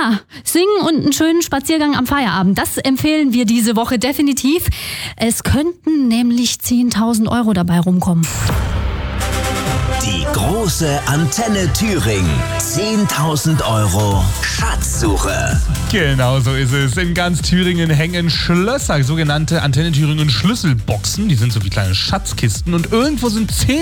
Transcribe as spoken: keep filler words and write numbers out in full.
Ja, singen und einen schönen Spaziergang am Feierabend. Das empfehlen wir diese Woche definitiv. Es könnten nämlich zehntausend Euro dabei rumkommen. Die große Antenne Thüringen. zehntausend Euro Schatzsuche. Genau so ist es. In ganz Thüringen hängen Schlösser, sogenannte Antenne Thüringen Schlüsselboxen. Die sind so wie kleine Schatzkisten und irgendwo sind zehn